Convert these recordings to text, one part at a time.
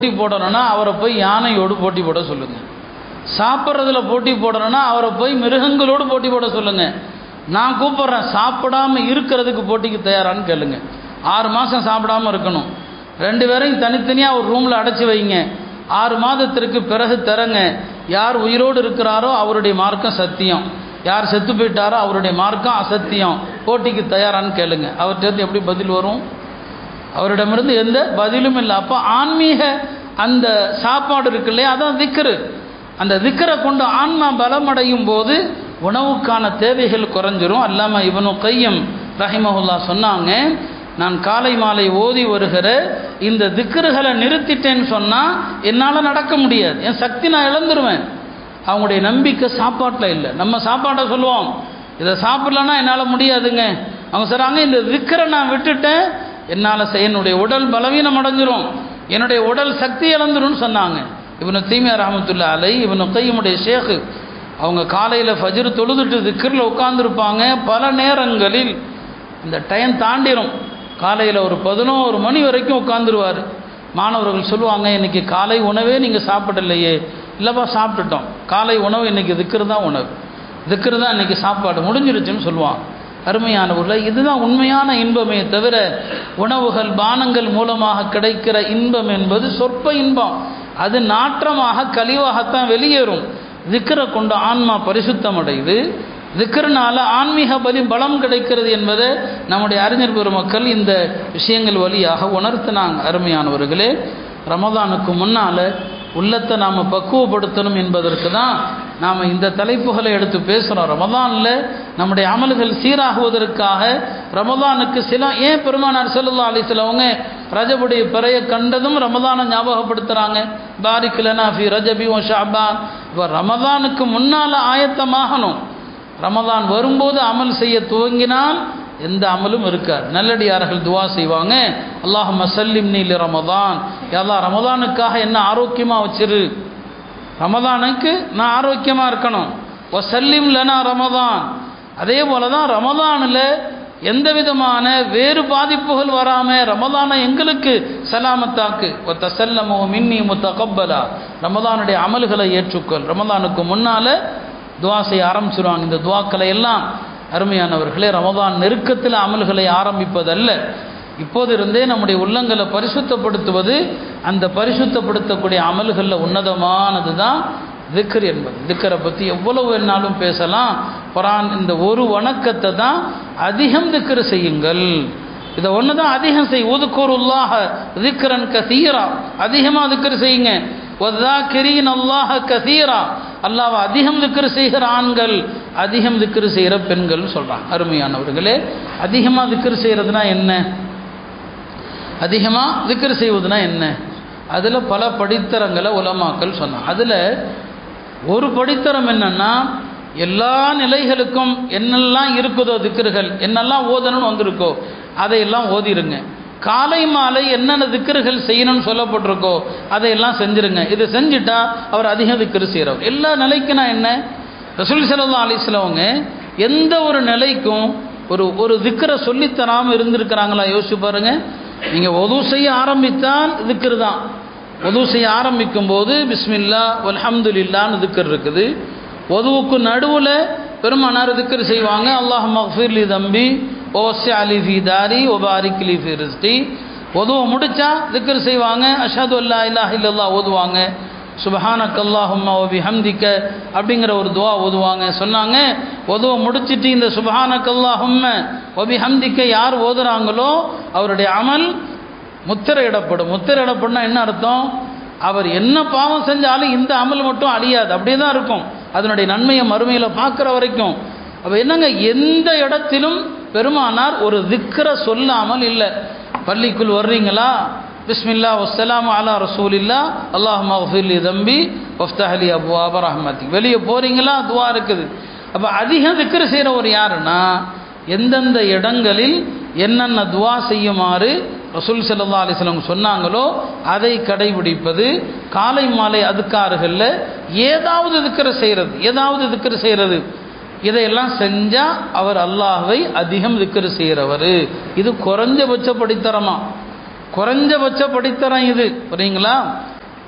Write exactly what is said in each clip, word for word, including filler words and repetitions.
போட்டி போடணும்னா அவரை போய் யானையோடு போட்டி போட சொல்லுங்க. சாப்பிட்றதுல போட்டி போடணும்னா அவரை போய் மிருகங்களோடு போட்டி போட சொல்லுங்க. நான் கூப்பிட்றேன், சாப்பிடாம இருக்கிறதுக்கு போட்டிக்கு தயாரான்னு கேளுங்க. ஆறு மாதம் சாப்பிடாம இருக்கணும், ரெண்டு பேரையும் தனித்தனியாக ஒரு ரூமில் அடைச்சி வைங்க. ஆறு மாதத்திற்கு பிறகு தரங்க. யார் உயிரோடு இருக்கிறாரோ அவருடைய மார்க்கம் சத்தியம், யார் செத்து போயிட்டாரோ அவருடைய மார்க்கம் அசத்தியம். போட்டிக்கு தயாரான்னு கேளுங்க. அவர்கிட்ட எப்படி பதில் வரும்? அவரிடமிருந்து எந்த பதிலும் இல்லை. அப்போ ஆன்மீக அந்த சாப்பாடு இருக்கு இல்லையா, அதான் திக்ரு. அந்த திக்ரை கொண்டு ஆன்மா பலமடையும் போது உணவுக்கான தேவைகள் குறைஞ்சிரும். அல்லாம இப்னு கையம் ரஹிமஹுல்லா சொன்னாங்க, நான் காலை மாலை ஓதி வருகிற இந்த திக்ருகளை நிறுத்திட்டேன்னு சொன்னால் என்னால் நடக்க முடியாது, என் சக்தி நான் இழந்துருவேன். அவங்களுடைய நம்பிக்கை சாப்பாட்டில் இல்லை. நம்ம சாப்பாட்டை சொல்லுவோம், இதை சாப்பிட்லன்னா என்னால் முடியாதுங்க. அவங்க சொல்கிறாங்க, இந்த திக்ரை நான் விட்டுட்டேன், என்னால் என்னுடைய உடல் பலவீனம் அடைஞ்சிரும், என்னுடைய உடல் சக்தி இழந்துரும்னு சொன்னாங்க. இப்னு தீமியா ரஹ்மத்துல்லாஹி அலைஹி, இப்னு கையிமுடைய ஷேக்கு, அவங்க காலையில் ஃபஜ்ர் தொழுதுட்டு திக்ரில் உட்கார்ந்துருப்பாங்க. பல நேரங்களில் இந்த டைம் தாண்டிடும், காலையில் ஒரு பதினோரு மணி வரைக்கும் உட்காந்துருவார். மாணவர்கள் சொல்லுவாங்க, இன்றைக்கி காலை உணவே நீங்கள் சாப்பிடலையே. இல்லைப்பா சாப்பிட்டுட்டோம், காலை உணவு இன்றைக்கி திக்ரு தான் உணவு, திக்ரு தான் இன்றைக்கி சாப்பாடு முடிஞ்சிருச்சுன்னு சொல்லுவாங்க. அருமையானவர்கள், இதுதான் உண்மையான இன்பமே தவிர உணவுகள் பானங்கள் மூலமாக கிடைக்கிற இன்பம் என்பது சொற்ப இன்பம், அது நாற்றமாக கழிவாகத்தான் வெளியேறும். திக்ரை கொண்டு ஆன்மா பரிசுத்தம் அடையுது, திக்ருனால ஆன்மீக பலி பலம் கிடைக்கிறது என்பதை நம்முடைய அறிஞர் பெருமக்கள் இந்த விஷயங்கள் வழியாக உணர்த்தினாங்க. அருமையானவர்களே, ரமதானுக்கு முன்னால் உள்ளத்தை நாம் பக்குவப்படுத்தணும் என்பதற்கு தான் நாம் இந்த தலைப்புகளை எடுத்து பேசுகிறோம். ரமதானில் நம்முடைய அமல்கள் சீராகுவதற்காக ரமதானுக்கு சில ஏன் பெருமானார் ஸல்லல்லாஹு அலைஹி வஸல்லம் அவங்க ரஜபுடைய பிறையை கண்டதும் ரமதானை ஞாபகப்படுத்துகிறாங்க. பாரிக் லனா ஃபி ரஜபி வ ஷஅபான். இப்போ ரமதானுக்கு முன்னால் ஆயத்தமாகணும். ரமதான் வரும்போது அமல் செய்ய துவங்கினால் எந்த அமலும் இருக்காது. நல்லடியார்கள் துவா செய்வாங்க, அல்லாஹும்ம ஸல்லிம்னி லி ரமதான், யா அல்லாஹ் ரமதானுக்காக என்ன ஆரோக்கியமாக வச்சிரு, ரமதானுக்கு நான் ஆரோக்கியமாக இருக்கணும். வ ஸல்லிம் லனா ரமதான். அதே போல தான் ரமதானில் எந்த விதமான வேறு பாதிப்புகள் வராமல் ரமதானை எங்களுக்கு சலாமத்தாக்கு. வ தஸல்லமு மின்னி முத்தகப்பலா, ரமதானுடைய அமல்களை ஏற்றுக்கொள். ரமதானுக்கு முன்னால் துவா செய்ய ஆரம்பிச்சிருவாங்க. இந்த துவாக்களை எல்லாம் அருமையானவர்களே, ரமதான் நெருக்கத்தில் அமல்களை ஆரம்பிப்பதல்ல, இப்போது இருந்தே நம்முடைய உள்ளங்களை பரிசுத்தப்படுத்துவது. அந்த பரிசுத்தப்படுத்தக்கூடிய அமல்களில் உன்னதமானது தான் திக்ர் என்பது. திக்ரை பற்றி எவ்வளவு வேணாலும் பேசலாம். குர்ஆன் இந்த ஒரு வணக்கத்தை தான் அதிகம் திக்ர் செய்யுங்கள், இதை ஒன்று தான் அதிகம் செய். உதுகுருல்லாஹ திக்ரன் கஸீரா, அதிகமாக திக்ர் செய்யுங்க. வذாக்கிரீன் அல்லாஹ கஸீரா, அல்லாஹ்வை அதிகம் திக்ர் செய்கிற ஆண்கள், அதிகம் திக்ர் செய்கிற பெண்கள் சொல்கிறாங்க. அருமையானவர்களே, அதிகமாக திக்ர் செய்கிறதுனா என்ன, அதிகமாக திக்ர் செய்வதுனா என்ன? அதில் பல படித்தரங்களை உலமாக்கள் சொன்னாங்க. அதில் ஒரு படித்தரம் என்னன்னா, எல்லா நிலைகளுக்கும் என்னெல்லாம் இருக்குதோ திக்ருகள், என்னெல்லாம் ஓதணும்னு வந்திருக்கோ அதையெல்லாம் ஓதிருங்க. காலை மாலை என்னென்ன திக்ருகள் செய்யணும்னு சொல்லப்பட்டிருக்கோ அதையெல்லாம் செஞ்சுருங்க. இதை செஞ்சுட்டா அவர் அதிக திக்ரு செய்கிறவர். எல்லா நிலைக்குன்னா என்ன, ரசூல் ஸல்லல்லாஹு அலைஹி வஸல்லம் அவங்க எந்த ஒரு நிலைக்கும் ஒரு ஒரு திக்ரை சொல்லித்தராமல் இருந்திருக்கிறாங்களா? யோசிச்சு பாருங்க. நீங்கள் ஒது செய்ய ஆரம்பித்தால் திக்ரு தான். ஒது செய்ய ஆரம்பிக்கும் போது பிஸ்மில்லா வல்ஹம்துலில்லாஹ்னு திக்ர் இருக்குது. ஒதுவுக்கு நடுவில் பெருமானார் திக்ர் செய்வாங்க, அல்லாஹும்ம ஃபிர் லி தம்பி ஓசி அலி ஃபி தாரி ஒபாரிக் லி ஃபி ரிஸ்கி. ஒதுவை முடித்தா திக்ர் செய்வாங்க, அஷ்ஹது அல்லா இலாஹ இல்லல்லாஹ் ஓதுவாங்க, சுப்ஹானக அல்லாஹும்ம வ பிஹம்திக அப்படிங்கிற ஒரு துவா ஓதுவாங்க. சொன்னாங்க, ஒதுவை முடிச்சுட்டு இந்த சுப்ஹானக அல்லாஹும்ம வ பிஹம்திக யார் ஓதுறாங்களோ அவருடைய அமல் முத்திரையிடப்படும். முத்திரையிடப்படும்னா என்ன அர்த்தம்? அவர் என்ன பாவம் செஞ்சாலும் இந்த அமல் மட்டும் அழியாது, அப்படியே தான் இருக்கும். அதனுடைய நன்மையை மறுமையில் பார்க்குற வரைக்கும். அப்போ என்னங்க, எந்த இடத்திலும் பெருமானார் ஒரு திக்ரை சொல்லாமல் இல்லை. பள்ளிக்குள் வர்றீங்களா, பிஸ்மில்லா வஸ்ஸலாமு அலா ரசூலில்லா அல்லாஹும்ம ஃபிர் லி தம்பி வஃப்தஹ் லி அப்வாப ரஹ்மத்திக். வெளியே போகிறீங்களா, துவா இருக்குது. அப்போ அதிகம் திக்ரு செய்கிறவர் யாருன்னா, எந்தெந்த இடங்களில் என்னென்ன துவா செய்யுமாறு ரசூல் ஸல்லல்லாஹு அலைஹி வஸல்லம் சொன்னாங்களோ அதை கடைபிடிப்பது. காலை மாலை அதுக்காறுகளில் ஏதாவது திக்ரு செய்கிறது, ஏதாவது திக்ரு செய்கிறது, இதையெல்லாம் செஞ்சால் அவர் அல்லாஹ்வை அதிகம் திக்ரு செய்கிறவர். இது குறைஞ்சபட்ச படித்தரமா, குறைஞ்சபட்ச படித்தரம் இது. புரியுங்களா?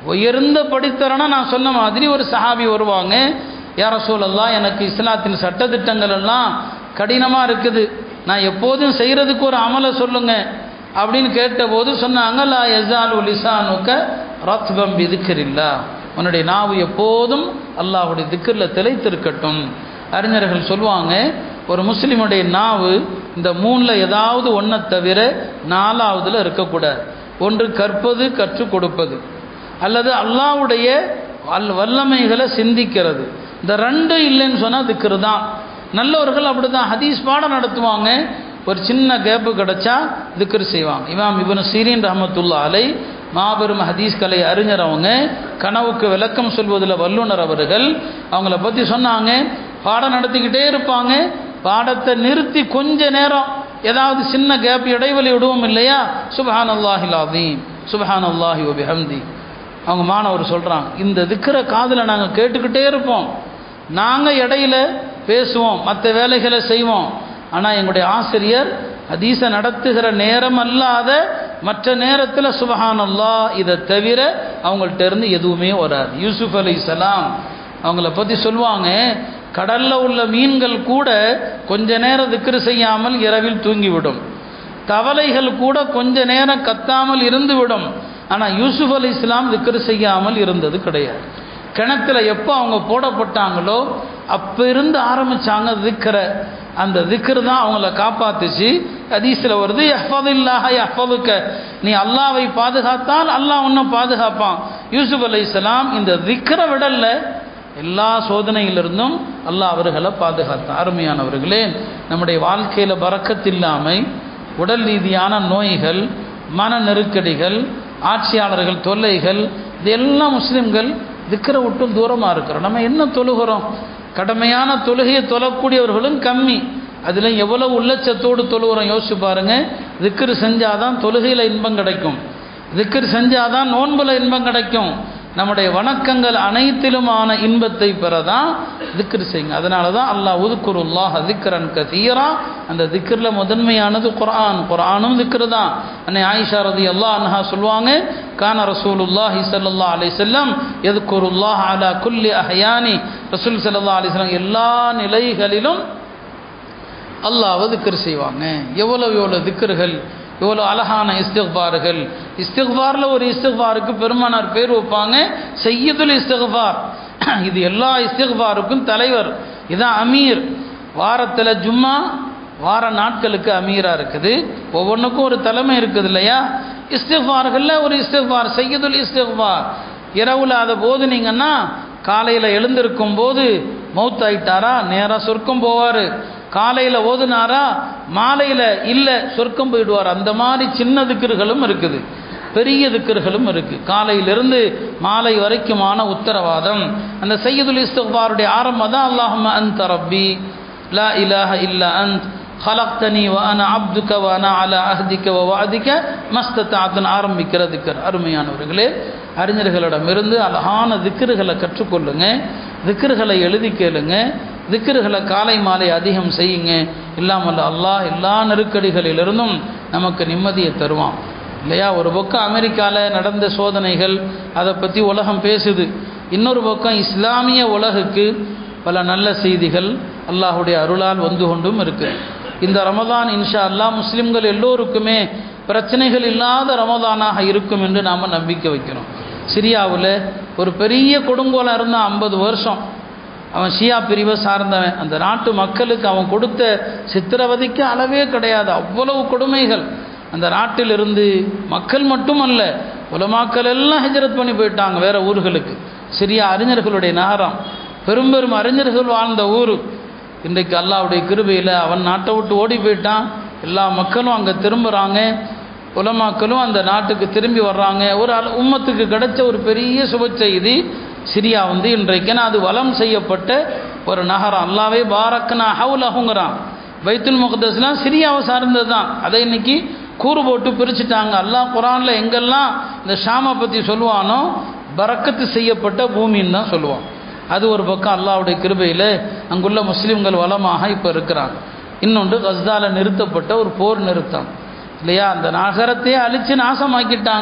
உயர்ந்த படித்தரனா நான் சொன்ன மாதிரி ஒரு சஹாபி வருவாங்க, யா ரசூலல்லாஹ் எனக்கு இஸ்லாத்தின் சட்டத்திட்டங்கள் எல்லாம் கடினமாக இருக்குது, நான் எப்போதும் செய்கிறதுக்கு ஒரு அமலை சொல்லுங்க அப்படின்னு கேட்டபோது சொன்னாங்க, லா யஸாலு லிசானுக ரத்பம் பிதிக்ரில்லாஹ், உன்னுடைய நாவு எப்போதும் அல்லாஹ்வுடைய திக்ரில் திளைத்திருக்கட்டும். அறிஞர்கள் சொல்லுவாங்க, ஒரு முஸ்லிமுடைய நாவு இந்த மூணில் ஏதாவது ஒன்றை தவிர நாலாவதுல இருக்கக்கூடாது. ஒன்று கற்பது, கற்றுக் கொடுப்பது, அல்லது அல்லாஹ்வுடைய அல் வல்லமைகளை சிந்திக்கிறது. இந்த ரெண்டு இல்லைன்னு சொன்னால் திக்ரு தான். நல்லவர்கள் அப்படி தான் ஹதீஸ் பாடம் நடத்துவாங்க, ஒரு சின்ன கேப்பு கிடச்சா திக்ரு செய்வாங்க. இமாம் இப்னு சீரின் ரஹ்மத்துல்லாஹி அலைஹி மாபெரும் ஹதீஸ் கலை அறிஞர், அவங்க கனவுக்கு விளக்கம் சொல்வதில் வல்லுனர் அவர்கள். அவங்கள பற்றி சொன்னாங்க, பாடம் நடத்திக்கிட்டே இருப்பாங்க, பாடத்தை நிறுத்தி கொஞ்ச நேரம் ஏதாவது சின்ன கேப் இடைவெளி விடுவோம் இல்லையா, சுப்ஹானல்லாஹில் அஸீம் சுப்ஹானல்லாஹி வ பிஹம்தி. அவங்க மாணவர் சொல்கிறாங்க, இந்த திக்ர காதில் நாங்கள் கேட்டுக்கிட்டே இருப்போம், நாங்கள் இடையில பேசுவோம், மற்ற வேலைகளை செய்வோம், ஆனால் எங்களுடைய ஆசிரியர் ஹதீஸை நடத்துகிற நேரம் அல்லாத மற்ற நேரத்தில் சுப்ஹானல்லாஹ் இதை தவிர அவங்கள்ட்ட இருந்து எதுவுமே வராது. யூசுப் அலைஹிஸ்ஸலாம் அவங்கள பற்றி சொல்லுவாங்க, கடலில் உள்ள மீன்கள் கூட கொஞ்ச நேரம் திக்ரு செய்யாமல் இரவில் தூங்கிவிடும், தவளைகள் கூட கொஞ்ச நேரம் கத்தாமல் இருந்துவிடும். ஆனால் யூசுப் அலைஹிஸ்ஸலாம் திக்ரு செய்யாமல் இருந்தது கிடையாது. கிணத்துல எப்போ அவங்க போடப்பட்டாங்களோ அப்போ இருந்து ஆரம்பித்தாங்க திக்ர. அந்த திக்ரு தான் அவங்கள காப்பாத்துச்சு. ஹதீஸில் வருது, யஹ்ஃபதில்லாஹ யஹ்ஃபதுக, நீ அல்லாஹ்வை பாதுகாத்தால் அல்லாஹ் உன்னை பாதுகாப்பான். யூசுப் அலைஹிஸ்ஸலாம் இந்த திக்ரை விடல, எல்லா சோதனையிலிருந்தும் அல்லாஹ் அவர்களை பாதுகாத்தான். அருமையானவர்களே, நம்முடைய வாழ்க்கையில் பரக்கத்தில்லாமை, உடல் ரீதியான நோய்கள், மன நெருக்கடிகள், ஆட்சியாளர்கள் தொல்லைகள், இதெல்லாம் முஸ்லிம்கள் திக்ரை விட்டும் தூரமாக இருக்கிறோம். நம்ம என்ன தொழுகிறோம்? கடமையான தொழுகையை தொழக்கூடியவர்களும் கம்மி. அதில் எவ்வளவு உள்ளச்சத்தோடு தொழுகிறோம் யோசிச்சு பாருங்க. திக்ரு செஞ்சாதான் தொழுகையில் இன்பம் கிடைக்கும், திக்ரு செஞ்சாதான் நோன்புல இன்பம் கிடைக்கும். நம்முடைய வணக்கங்கள் அனைத்திலுமான இன்பத்தை பெறதான் திக்ரு செய்யுங்க. அதனால தான் அல்லாஹ் உதுக்குருல்லாஹ் திக்ரன் கதீரா, அந்த திக்ரில் முதன்மையானது குர்ஆன். குர்ஆனும் திக்ரு தான். அன்னை ஆயிஷா ரலியல்லாஹு அன்ஹா சொல்லுவாங்க, கான ரசூலுல்லாஹி ஸல்லல்லாஹு அலைஹி வஸல்லம் யذ்குருல்லாஹ அலா குல்லி அஹ்யானி, ரசூல் ஸல்லல்லாஹு அலைஹி வஸல்லம் எல்லா நிலைகளிலும் அல்லாஹ்வை திக்ரு செய்வாங்க. எவ்வளவு எவ்வளவு திக்ருகள், எவ்வளோ அழகான இஸ்திக்பார்கள். இஸ்திக்பாரில் ஒரு இஸ்திக்பாருக்கு பெருமானார் பேர் வைப்பாங்க, சையதுல் இஸ்திக்பார். இது எல்லா இஸ்திக்பாருக்கும் தலைவர், இதான் அமீர். வாரத்தில் ஜும்மா, வார நாட்களுக்கு அமீராக இருக்குது, ஒவ்வொன்றுக்கும் ஒரு தலைமை இருக்குது இல்லையா. இஸ்திக்பார்களில் ஒரு இஸ்திக்பார் சையதுல் இஸ்திக்பார். இரவில் அதை போதுனீங்கன்னா காலையில் எழுந்திருக்கும் போது மௌத்தாயிட்டாரா நேராக சொர்க்கம் போவார், காலையில் ஓதுனாரா மாலையில் இல்லை சொர்க்கம் போயிடுவார். அந்த மாதிரி சின்ன திக்ருகளும் இருக்குது, பெரிய திக்ருகளும் இருக்குது. காலையிலிருந்து மாலை வரைக்குமான உத்தரவாதம். அந்த சையதுல் இஸ்திக்பாருடைய ஆரம்பம் தான் அல்லாஹும்ம அன்த ரப்பி லா இலாஹ இல்லா அன்த் خلقتني وانا عبدك وانا على عهدك ووعدك ما استطعت ஆரம்பிக்கிற திக்ர். அருமையானவர்களே, அறிஞர்களிடமிருந்து அழகான திக்ருகளை கற்றுக்கொள்ளுங்க, திக்ருகளை எழுதி கேளுங்க, திக்ருகளை காலை மாலை அதிகம் செய்யுங்க. இல்லாமல் அல்லாஹ் எல்லா நெருக்கடிகளிலிருந்தும் நமக்கு நிம்மதியை தருவான் இல்லையா. ஒரு பக்கம் அமெரிக்காவில் நடந்த சோதனைகள், அதை பற்றி உலகம் பேசுது. இன்னொரு பக்கம் இஸ்லாமிய உலகுக்கு பல நல்ல செய்திகள் அல்லாஹுடைய அருளால் வந்து கொண்டும் இருக்கு. இந்த ரமதான் இன்ஷா அல்லாஹ் முஸ்லிம்கள் எல்லோருக்குமே பிரச்சனைகள் இல்லாத ரமதானாக இருக்கும் என்று நாம் நம்பிக்கை வைக்கிறோம். சிரியாவில் ஒரு பெரிய கொடுங்கோலம் இருந்தால் ஐம்பது வருஷம், அவன் ஷியா பிரிவை சார்ந்தவன். அந்த நாட்டு மக்களுக்கு அவன் கொடுத்த சித்திரவதைக்கு அளவே கிடையாது, அவ்வளவு கொடுமைகள். அந்த நாட்டிலிருந்து மக்கள் மட்டுமல்ல, உலமாக்கள் எல்லாம் ஹிஜ்ரத் பண்ணி போயிட்டாங்க வேற ஊர்களுக்கு. சிரியா அறிஞர்களுடைய நகரம், பெரும் பெரும் அறிஞர்கள் வாழ்ந்த ஊர். இன்றைக்கு அல்லாஹ்வுடைய கிருபையில் அவன் நாட்டை விட்டு ஓடி போயிட்டான். எல்லா மக்களும் அங்கே திரும்புகிறாங்க, உலமாக்களும் அந்த நாட்டுக்கு திரும்பி வர்றாங்க. ஒரு உம்மத்துக்கு கிடைச்ச ஒரு பெரிய சுப செய்தி, சிரியா வந்து இன்றைக்கு அது வலம் செய்யப்பட்ட ஒரு நகரம். அல்லாவே பாரக்னா ஹவுலஹுங்கிறான். பைத்துல் முக்தஸ்லாம் சிரியாவை சார்ந்தது தான். அதை இன்னைக்கு கூறு போட்டு பிரிச்சுட்டாங்க. அல்லாஹ் குர்ஆனில் எங்கெல்லாம் இந்த ஷாமை பற்றி சொல்லுவானோ பரக்கத்து செய்யப்பட்ட பூமின்னு தான் சொல்லுவான். அது ஒரு பக்கம் அல்லாஹ்வுடைய கிருபையில் அங்குள்ள முஸ்லீம்கள் வளமாக இப்போ இருக்கிறாங்க. இன்னொன்று கஸ்தால நிறுத்தப்பட்ட ஒரு போர் நிறுத்தம் இல்லையா, அந்த நகரத்தையே அழித்து நாசமாக்கிட்டாங்க.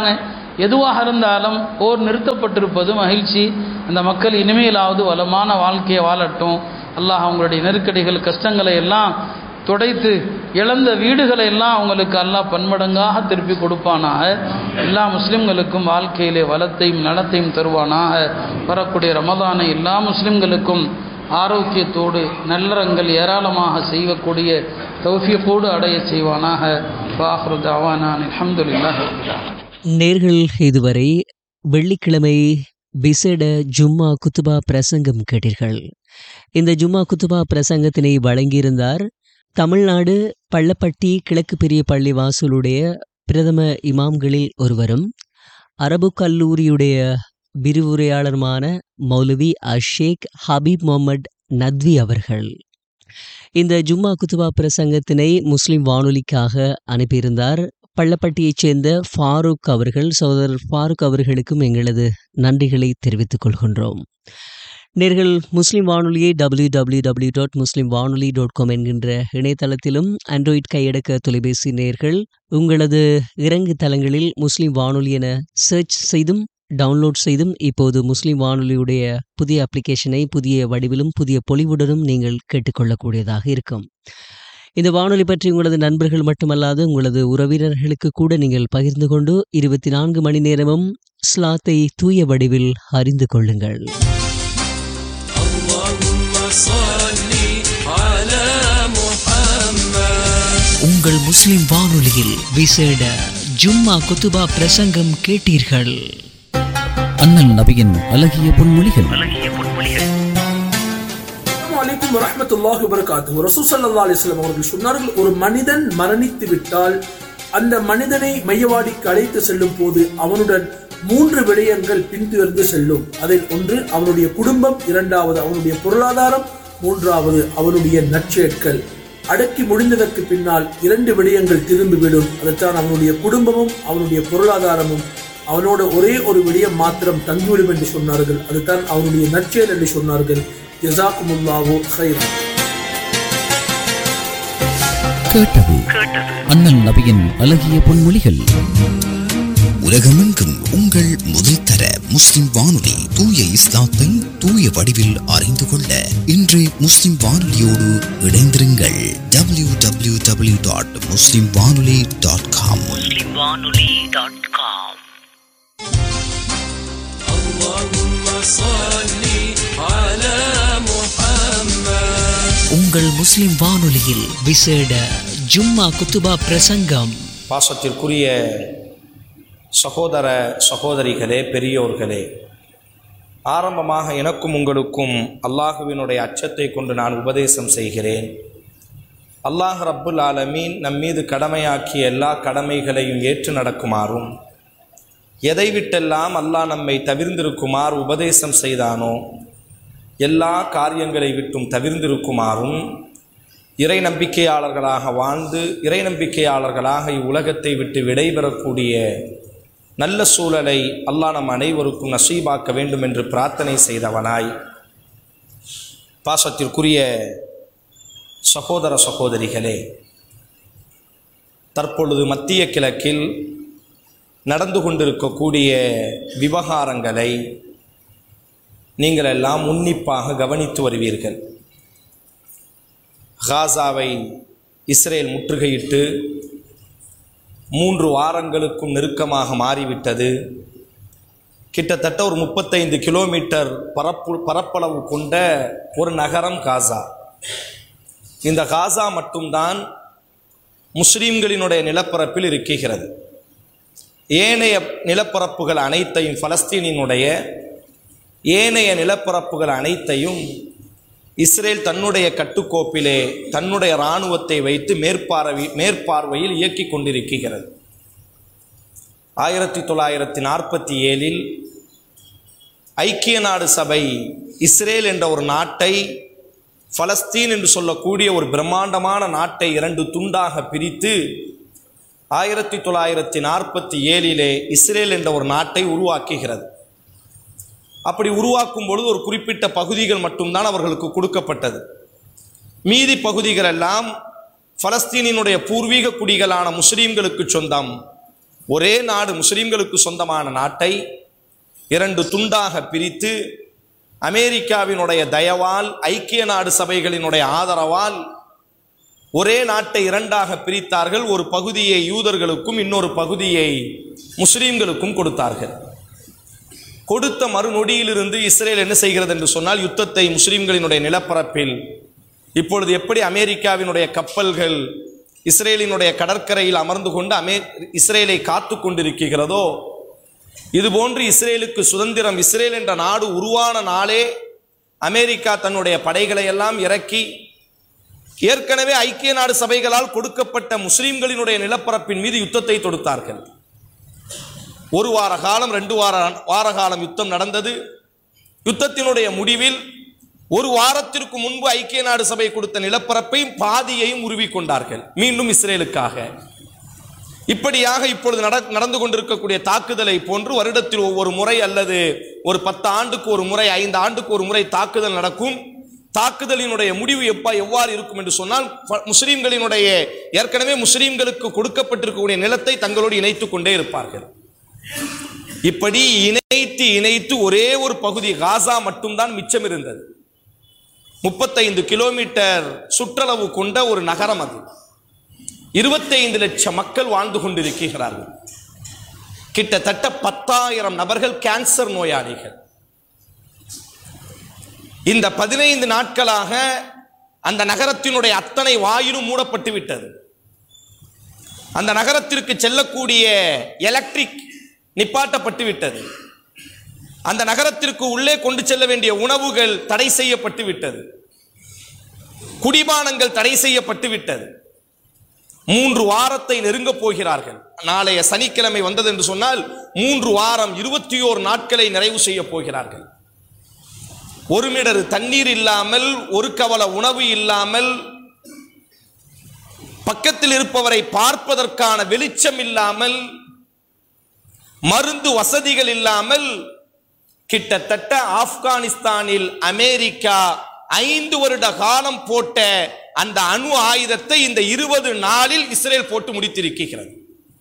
எதுவாக இருந்தாலும் போர் நிறுத்தப்பட்டிருப்பது மகிழ்ச்சி. அந்த மக்கள் இனிமேலாவது வளமான வாழ்க்கையை வாழட்டும். அல்லாஹ் அவங்களுடைய நெருக்கடிகள் கஷ்டங்களை எல்லாம் துடைத்து இழந்த வீடுகளை எல்லாம் அவங்களுக்கு அல்லாஹ் பன்மடங்காக திருப்பி கொடுப்பானாக. எல்லா முஸ்லிம்களுக்கும் வாழ்க்கையிலே வளத்தையும் நலத்தையும் தருவானாக. வரக்கூடிய ரமதானை எல்லா முஸ்லிம்களுக்கும் ஆரோக்கியத்தோடு நல்லறங்கள் ஏராளமாக செய்யக்கூடிய தௌஃபீகோடு அடைய செய்வானாக. வாஹிரு தஅவானா அல்ஹம்துலில்லாஹி ரப்பில் ஆலமீன். நேர்கள் இதுவரை வெள்ளிக்கிழமை விசேட ஜும்மா குத்துபா பிரசங்கம் கேட்டீர்கள். இந்த ஜும்மா குத்துபா பிரசங்கத்தினை வழங்கியிருந்தார் தமிழ்நாடு பள்ளப்பட்டி கிழக்கு பெரிய பள்ளி வாசலுடைய பிரதம இமாம்களில் ஒருவரும் அரபு கல்லூரியுடைய விரிவுரையாளருமான மௌலவி அஷேக் ஹபீப் முகமது நத்வி அவர்கள். இந்த ஜும்மா குத்துபா பிரசங்கத்தினை முஸ்லிம் வானொலிக்காக அனுப்பியிருந்தார் பள்ளப்பட்டியைச் சேர்ந்த ஃபாரூக் அவர்கள். சகோதரர் ஃபாரூக் அவர்களுக்கும் எங்களது நன்றிகளை தெரிவித்துக் கொள்கின்றோம். நேர்கள் முஸ்லிம் வானொலியை டபிள்யூ டபிள்யூ டபிள்யூ டாட் முஸ்லிம் வானொலி டாட் காம் என்கின்ற இணையதளத்திலும் ஆண்ட்ராய்ட் கையடக்க தொலைபேசி நேர்கள் உங்களது இறங்கு தளங்களில் முஸ்லிம் வானொலி என சர்ச் செய்தும் டவுன்லோட் செய்தும் இப்போது முஸ்லிம் வானொலியுடைய புதிய அப்ளிகேஷனை புதிய வடிவிலும் புதிய பொலிவுடனும் நீங்கள் கேட்டுக்கொள்ளக்கூடியதாக இருக்கும். இந்த வானொலி பற்றி உங்களது நண்பர்கள் மட்டுமல்லாது உங்களது உறவினர்களுக்கு கூட நீங்கள் பகிர்ந்து கொண்டு இருபத்தி நான்கு மணி நேரமும் இஸ்லாத்தை தூய வடிவில் அறிந்து கொள்ளுங்கள். உங்கள் முஸ்லிம் வானொலியில் விசேட ஜும்மா குத்துபா பிரசங்கம் கேட்டீர்கள். அண்ணல் நபியின் அழகிய பொன்மொழிகள். அலைக்கும் வரஹ்மத்துல்லாஹி வபரகாத்துஹு. ரசூல் ஸல்லல்லாஹு அலைஹி வஸல்லம் அவர்கள் சொன்னார்கள், ஒரு மனிதன் மரணித்து விட்டால் அந்த மனிதனை மையவாடிக்கு அழைத்து செல்லும் போது அவனுடன் மூன்று விடயங்கள் பின்தொடர்ந்து செல்லும். அதில் ஒன்று அவனுடைய குடும்பம், இரண்டாவது அவனுடைய பொருளாதாரம், மூன்றாவது அவனுடைய நற்செயல்கள். அடக்கி முடிந்ததற்கு பின்னால் இரண்டு விடயங்கள் திரும்பிவிடும். அதைத்தான் அவனுடைய குடும்பமும் அவனுடைய பொருளாதாரமும் அவனோட ஒரே ஒரு விடயம் மாத்திரம் தங்கிவிடும் என்று சொன்னார்கள். அதுதான் அவனுடைய நற்செயல் என்று சொன்னார்கள். ஜஸாக்குமுல்லாஹு கைரன். கேட்டது அண்ணல் நபியின் அழகிய பொன்மொழிகள். உலகமெங்கும் உங்கள் முதல் தர முஸ்லிம் வானொலி தூய இஸ்லாத்தை தூய வடிவில் அறிந்து கொள்ள இன்று முஸ்லிம் வானொலியோடு இணைந்திருங்கள். டபிள்யூ டபிள்யூ டபிள்யூ டாட் முஸ்லிம் வானொலி டாட் காம். முஸ்லிம் வானொலி டாட் காம். உங்கள் முஸ்லிம் வானொலியில் விசேட ஜும்மா குத்துபா பிரசங்கம். பாசத்திற்குரிய சகோதர சகோதரிகளே, பெரியோர்களே, ஆரம்பமாக எனக்கும் உங்களுக்கும் அல்லாஹுவினுடைய அச்சத்தை கொண்டு நான் உபதேசம் செய்கிறேன். அல்லாஹ் ரப்புல் ஆலமீன் நம் மீது கடமையாக்கிய எல்லா கடமைகளையும் ஏற்று நடக்குமாறும், எதை விட்டெல்லாம் அல்லாஹ் நம்மை தவிர்ந்திருக்குமாறு உபதேசம் செய்தானோ எல்லா காரியங்களை விட்டும் தவிர்ந்திருக்குமாறும், இறை நம்பிக்கையாளர்களாக வாழ்ந்து இறை நம்பிக்கையாளர்களாக இவ்வுலகத்தை விட்டு விடைபெறக்கூடிய நல்ல சூழலை அல்லாஹ் நம் அனைவருக்கும் நசீபாக்க வேண்டும் என்று பிரார்த்தனை செய்தவனாய், பாசத்திற்குரிய சகோதர சகோதரிகளே, தற்பொழுது மத்திய கிழக்கில் நடந்து கொண்டிருக்கக்கூடிய விவகாரங்களை நீங்கள் எல்லாம் உன்னிப்பாக கவனித்து வருவீர்கள். காசாவை இஸ்ரேல் முற்றுகையிட்டு மூன்று வாரங்களுக்கும் நெருக்கமாக மாறிவிட்டது. கிட்டத்தட்ட ஒரு முப்பத்தைந்து கிலோமீட்டர் பரப்பு பரப்பளவு கொண்ட ஒரு நகரம் காசா. இந்த காசா மட்டும்தான் முஸ்லீம்களினுடைய நிலப்பரப்பில் இருக்கிறது. ஏனைய நிலப்பரப்புகள் அனைத்தையும், பலஸ்தீனினுடைய ஏனைய நிலப்பரப்புகள் அனைத்தையும் இஸ்ரேல் தன்னுடைய கட்டுக்கோப்பிலே தன்னுடைய இராணுவத்தை வைத்து மேற்பார்வை மேற்பார்வையில் இயக்கி கொண்டிருக்கிறது. ஆயிரத்தி தொள்ளாயிரத்தி நாற்பத்தி ஏழில் ஐக்கிய நாடு சபை இஸ்ரேல் என்ற ஒரு நாட்டை, பலஸ்தீன் என்று சொல்லக்கூடிய ஒரு பிரம்மாண்டமான நாட்டை இரண்டு துண்டாக பிரித்து ஆயிரத்தி தொள்ளாயிரத்தி நாற்பத்தி ஏழிலே இஸ்ரேல் என்ற ஒரு நாட்டை உருவாக்குகிறது. அப்படி உருவாக்கும் பொழுது ஒரு குறிப்பிட்ட பகுதிகள் மட்டும்தான் அவர்களுக்கு கொடுக்கப்பட்டது. மீதி பகுதிகள் எல்லாம் பலஸ்தீனினுடைய பூர்வீக குடிகளான முஸ்லீம்களுக்கு சொந்தம். ஒரே நாடு முஸ்லிம்களுக்கு சொந்தமான நாட்டை இரண்டு துண்டாக பிரித்து அமெரிக்காவினுடைய தயவால், ஐக்கிய நாடு சபைகளினுடைய ஆதரவால் ஒரே நாட்டை இரண்டாக பிரித்தார்கள். ஒரு பகுதியை யூதர்களுக்கும் இன்னொரு பகுதியை முஸ்லிம்களுக்கும் கொடுத்தார்கள். கொடுத்த மறுநொடியிலிருந்து இஸ்ரேல் என்ன செய்கிறது என்று சொன்னால், யுத்தத்தை முஸ்லிம்களினுடைய நிலப்பரப்பில் இப்பொழுது எப்படி அமெரிக்காவினுடைய கப்பல்கள் இஸ்ரேலினுடைய கடற்கரையில் அமர்ந்து கொண்டு அமே இஸ்ரேலை காத்து கொண்டிருக்கிறதோ, இதுபோன்று இஸ்ரேலுக்கு சுதந்திரம், இஸ்ரேல் என்ற நாடு உருவான நாளே அமெரிக்கா தன்னுடைய படைகளை எல்லாம் இறக்கி ஏற்கனவே ஐக்கிய நாடு சபைகளால் கொடுக்கப்பட்ட முஸ்லிம்களினுடைய நிலப்பரப்பின் மீது யுத்தத்தை தொடுத்தார்கள். ஒரு வார காலம், ரெண்டு வார வார காலம் யுத்தம் நடந்தது. யுத்தத்தினுடைய முடிவில் ஒரு வாரத்திற்கு முன்பு ஐக்கிய நாடு சபை கொடுத்த நிலப்பரப்பையும் பாதியையும் உருவி கொண்டார்கள், மீண்டும் இஸ்ரேலுக்காக. இப்படியாக இப்பொழுது நடந்து கொண்டிருக்கக்கூடிய தாக்குதலை போன்று வருடத்தில் ஒவ்வொரு முறை அல்லது ஒரு பத்து ஆண்டுக்கு ஒரு முறை, ஐந்து ஆண்டுக்கு ஒரு முறை தாக்குதல் நடக்கும். தாக்குதலினுடைய முடிவு எப்ப எவ்வாறு இருக்கும் என்று சொன்னால், முஸ்லிம்களினுடைய ஏற்கனவே முஸ்லிம்களுக்கு கொடுக்கப்பட்டிருக்கக்கூடிய நிலத்தை தங்களோடு இணைத்துக் கொண்டே இருப்பார்கள். இப்படி இணைத்து இணைத்து ஒரே ஒரு பகுதி காசா மட்டும்தான் மிச்சம் இருந்தது. முப்பத்தைந்து கிலோமீட்டர் சுற்றளவு கொண்ட ஒரு நகரம் அது. இருபத்தைந்து லட்சம் மக்கள் வாழ்ந்து கொண்டிருக்கிறார்கள். கிட்டத்தட்ட பத்தாயிரம் நபர்கள் கேன்சர் நோயாளிகள். இந்த பதினைந்து நாட்களாக அந்த நகரத்தினுடைய அத்தனை வாயிலும் மூடப்பட்டு விட்டது. அந்த நகரத்திற்கு செல்லக்கூடிய எலக்ட்ரிக் நிப்பாட்டப்பட்டு விட்டது. அந்த நகரத்திற்கு உள்ளே கொண்டு செல்ல வேண்டிய உணவுகள் தடை செய்யப்பட்டு விட்டது. குடிபானங்கள் தடை செய்யப்பட்டு விட்டது. மூன்று வாரத்தை நெருங்கப் போகிறார்கள். நாளைய சனிக்கிழமை வந்தது என்று சொன்னால் மூன்று வாரம், இருபத்தி ஓரு நாட்களை நிறைவு செய்ய போகிறார்கள். ஒரு மிடரு தண்ணீர் இல்லாமல், ஒரு கவல உணவு இல்லாமல், பக்கத்தில் இருப்பவரை பார்ப்பதற்கான வெளிச்சம் இல்லாமல், மருந்து வசதிகள் இல்லாமல், கிட்டத்தட்ட ஆப்கானிஸ்தானில் அமெரிக்கா ஐந்து வருட காலம் போட்ட அந்த அணு ஆயுதத்தை இந்த இருபது நாளில் இஸ்ரேல் போட்டு முடித்திருக்கிறது.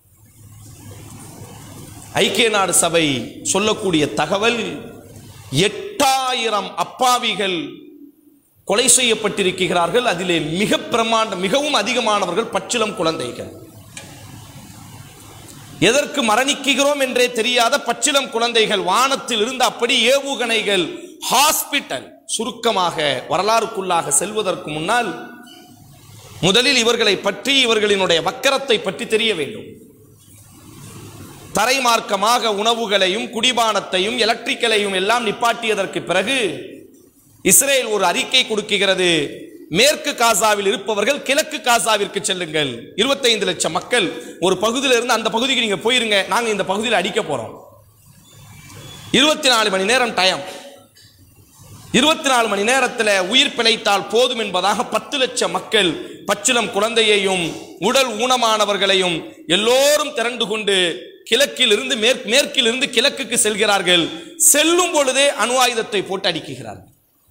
ஐக்கிய நாடு சபை சொல்லக்கூடிய தகவல், எட்டாயிரம் அப்பாவிகள் கொலை செய்யப்பட்டிருக்கிறார்கள். அதிலே மிக பிரமாண்ட மிகவும் அதிகமானவர்கள் பச்சிளம் குழந்தைகள். எதற்கு மரணிக்கிறோம் என்றே தெரியாத பச்சிளம் குழந்தைகள். வானத்தில் இருந்து அப்படி ஏவுகணைகள். ஹாஸ்பிட்டல், சுருக்கமாக வரலாறுக்குள்ளாக செல்வதற்கு முன்னால் முதலில் இவர்களை பற்றி, இவர்களினுடைய வக்கரத்தை பற்றி தெரிய வேண்டும். தரைமார்க்கமாக உணவுகளையும் குடிபானத்தையும் எலக்ட்ரிக்கலையும் எல்லாம் நிப்பாட்டியதற்கு பிறகு இஸ்ரேல் ஒரு அறிக்கை கொடுக்கிறது. மேற்கு காசாவில் இருப்பவர்கள் கிழக்கு காசாவிற்கு செல்லுங்கள். இருபத்தைந்து லட்சம் மக்கள் ஒரு பகுதியில் இருந்து அந்த பகுதிக்கு நீங்க போயிருங்க, நாங்க இந்த பகுதியில் அடிக்க போறோம். இருபத்தி நாலு மணி நேரம் டைம். இருபத்தி நாலு மணி நேரத்தில் உயிர் பிழைத்தால் போதும் என்பதாக பத்து லட்சம் மக்கள், பச்சிளம் குழந்தையையும் உடல் ஊனமானவர்களையும் எல்லோரும் திரண்டு கொண்டு கிழக்கில் இருந்து மேற்கில் இருந்து கிழக்குக்கு செல்கிறார்கள். செல்லும் பொழுதே அணு ஆயுதத்தை போட்டு அடிக்கிறார்கள்.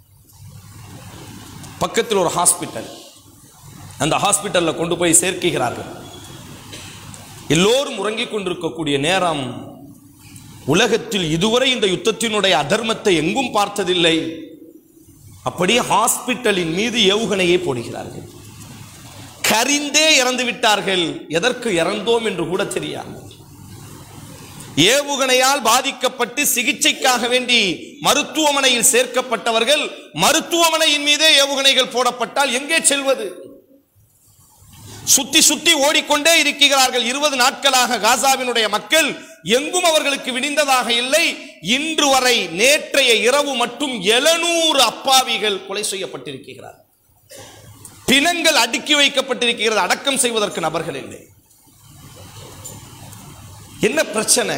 பக்கத்தில் ஒரு ஹாஸ்பிட்டல், அந்த ஹாஸ்பிட்டல்ல கொண்டு போய் சேர்க்கிறார்கள். எல்லோரும் உறங்கிக் கொண்டிருக்கக்கூடிய நேரம். உலகத்தில் இதுவரை இந்த யுத்தத்தினுடைய அதர்மத்தை எங்கும் பார்த்ததில்லை. அப்படியே ஹாஸ்பிட்டலின் மீது ஏவுகணையை போடுகிறார்கள். கரிந்தே இறந்து விட்டார்கள். எதற்கு இறந்தோம் என்று கூட தெரியாது. ஏவுகணையால் பாதிக்கப்பட்டு சிகிச்சைக்காக வேண்டி மருத்துவமனையில் சேர்க்கப்பட்டவர்கள், மருத்துவமனையின் மீதே ஏவுகணைகள் போடப்பட்டால் எங்கே செல்வது? சுத்தி சுத்தி ஓடிக்கொண்டே இருக்கிறார்கள். இருபது நாட்களாக காசாவினுடைய மக்கள் எங்கும் அவர்களுக்கு விடிந்ததாக இல்லை. இன்று வரை நேற்றைய இரவு மட்டும் எழுநூறு அப்பாவிகள் கொலை செய்யப்பட்டிருக்கிறார். பிணங்கள் அடுக்கி வைக்கப்பட்டிருக்கிறது. அடக்கம் செய்வதற்கு நபர்கள் இல்லை. என்ன பிரச்சனை?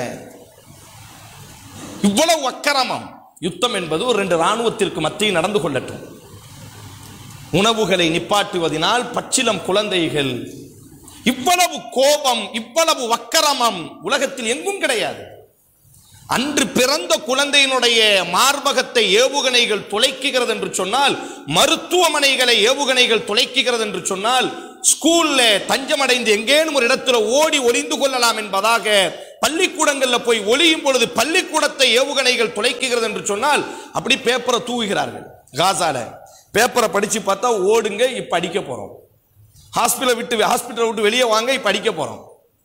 இவ்வளவு அக்கிரமம். யுத்தம் என்பது ஒரு ரெண்டு ராணுவத்திற்கு மத்தியில் நடந்து கொள்ளட்டும். உணவுகளை நிப்பாட்டுவதனால் பச்சிலம் குழந்தைகள். இவ்வளவு கோபம், இவ்வளவு வக்கரமம் உலகத்தில் எங்கும் கிடையாது. அன்று பிறந்த குழந்தையினுடைய மார்பகத்தை ஏவுகணைகள் துளைக்குகிறது என்று சொன்னால், மருத்துவமனைகளை ஏவுகணைகள் துளைக்குகிறது என்று சொன்னால், ஸ்கூல்ல தஞ்சமடைந்து எங்கேனும் ஒரு இடத்துல ஓடி ஒளிந்து கொள்ளலாம் என்பதாக பள்ளிக்கூடங்களில் போய் ஒளியும் பொழுது பள்ளிக்கூடத்தை ஏவுகணைகள் துளைக்குகிறது என்று சொன்னால் அப்படி பேப்பரை தூவுகிறார்கள். காசால பேப்பரை படிச்சு பார்த்தா ஓடுங்க, இப்ப அடிக்க போறோம். ஹாஸ்பிட்டல் விட்டு ஹாஸ்பிட்டல் விட்டு வெளியே வாங்க, இப்ப அடிக்க போறோம்.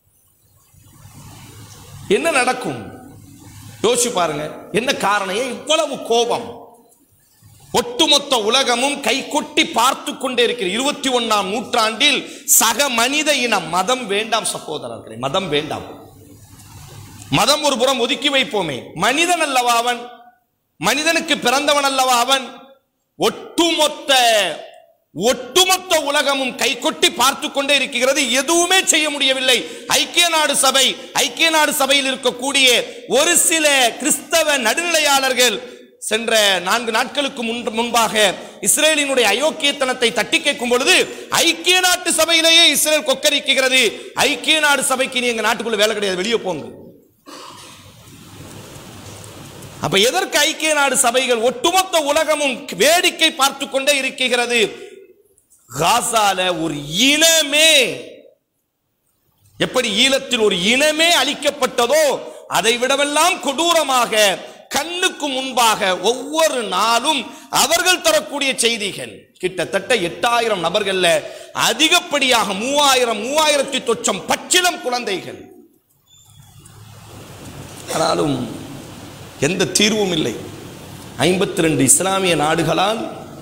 என்ன நடக்கும் யோசிச்சு பாருங்க. என்ன காரணம்? இவ்வளவு கோபம். ஒட்டுமொத்த உலகமும் கை கொட்டி பார்த்து கொண்டே இருக்கிற இருபத்தி ஒன்னாம் நூற்றாண்டில் சக மனித இனம். மதம் வேண்டாம் சகோதரர்களே, மதம் வேண்டாம். மதம் ஒரு புறம் ஒதுக்கி வைப்போமே, மனிதன் அல்லவா அவன், மனிதனுக்கு பிறந்தவன் அல்லவா அவன். ஒட்டுமொத்த ஒட்டுமொத்த உலகமும் கை கொட்டி பார்த்து கொண்டே இருக்கிறது, எதுவுமே செய்ய முடியவில்லை. ஐக்கிய நாடு சபை ஐக்கிய நாடு சபையில் இருக்கக்கூடிய ஒரு சில கிறிஸ்தவ நடுநிலையாளர்கள் சென்ற நான்கு நாட்களுக்கு முன்பாக இஸ்ரேலினுடைய அயோக்கியத்தனத்தை தட்டி கேட்கும் பொழுது, ஐக்கிய நாட்டு சபையிலேயே இஸ்ரேல் கொக்கரிக்கிறது, ஐக்கிய நாடு சபைக்கு நீ எங்க நாட்டுக்குள்ள வேலை கிடையாது, வெளியே போங்க. அப்ப எதற்கு ஐக்கிய நாடு சபைகள்? ஒட்டுமொத்த உலகமும் வேடிக்கை பார்த்து கொண்டே இருக்கிறது. காசால ஒரு இனமே, எப்படி ஈழத்தில் ஒரு இனமே அழிக்கப்பட்டதோ அதை விடவெல்லாம் கொடூரமாக கண்ணுக்கு முன்பாக ஒவ்வொரு நாளும் அவர்கள் தரக்கூடிய செய்திகள். கிட்டத்தட்ட எட்டாயிரம் நபர்கள்ல அதிகப்படியாக மூவாயிரம் மூவாயிரத்தி தொச்சம் பச்சிளம் குழந்தைகள். ஆனாலும் எந்த தீர்வும் இல்லை. ஐம்பத்தி ரெண்டு இஸ்லாமிய நாடுகளால்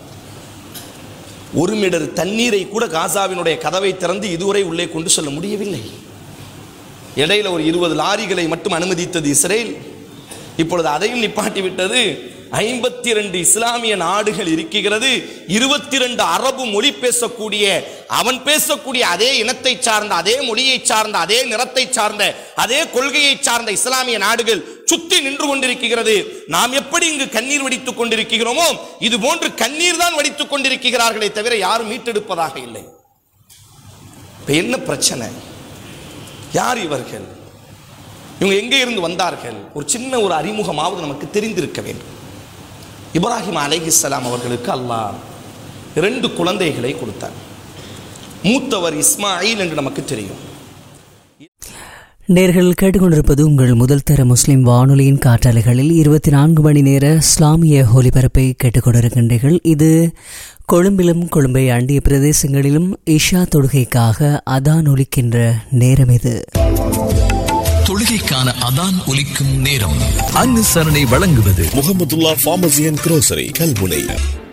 ஒரு மீட்டர் தண்ணீரை கூட காசாவினுடைய கதவை திறந்து இதுவரை உள்ளே கொண்டு செல்ல முடியவில்லை. இடையில ஒரு இருபது லாரிகளை மட்டும் அனுமதித்தது இஸ்ரேல். இப்பொழுது அதையும் நிப்பாட்டி விட்டது. ஐம்பத்தி ரெண்டு இஸ்லாமிய நாடுகள் இருக்கிறது. இருபத்தி ரெண்டு அரபு மொழி பேசக்கூடிய, அவன் பேசக்கூடிய அதே இனத்தை சார்ந்த, அதே மொழியை சார்ந்த, அதே நிறத்தை சார்ந்த, அதே கொள்கையை சார்ந்த இஸ்லாமிய நாடுகள் சுத்தி நின்று கொண்டிருக்கிறது. நாம் எப்படி இங்கு கண்ணீர் வடித்துக் கொண்டிருக்கிறோமோ இது போன்று கண்ணீர் தான் வடித்துக் கொண்டிருக்கிறார்களே தவிர யாரும் மீட்டெடுப்பதாக இல்லை. இப்ப என்ன பிரச்சனை? யார் இவர்கள்? இவங்க எங்கே இருந்து வந்தார்கள்? ஒரு சின்ன ஒரு அறிமுகமாவது நமக்கு தெரிந்திருக்க வேண்டும். இப்ராஹிம் அலைஹிஸ்ஸலாம் அவர்களுக்கு அல்லாஹ் இரண்டு குழந்தைகளை கொடுத்தார். மூத்தவர் இஸ்மாயில் என்று நமக்கு தெரியும். நேர்கள் கேட்டுக்கொண்டிருப்பது உங்கள் முதல் தர முஸ்லிம் வானொலியின் காற்றாலைகளில் இருபத்தி நான்கு மணி நேர இஸ்லாமிய ஒலிபரப்பை கேட்டுக்கொண்டிருக்கின்றீர்கள். இது கொழும்பிலும் கொழும்பை அண்டிய பிரதேசங்களிலும் இஷா தொழுகைக்காக அதான் ஒலிக்கின்ற நேரம். இது தொழுகைக்கான அதான் ஒலிக்கும் நேரம். அனுசரணை வழங்குவது Mahmudullah pharmacy and grocery Kalmunai.